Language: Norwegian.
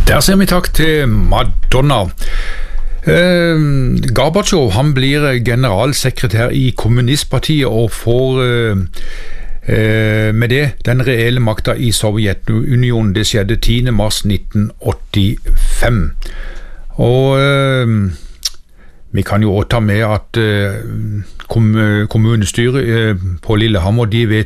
Der ser vi takk til Madonna. Gorbatsjov, han blir generalsekretær i kommunistpartiet og får med det den reelle makta i Sovjetunionen. Det skjedde 10. mars 1985. Og vi kan jo også ta med at kommunestyret på Lillehammer, de vet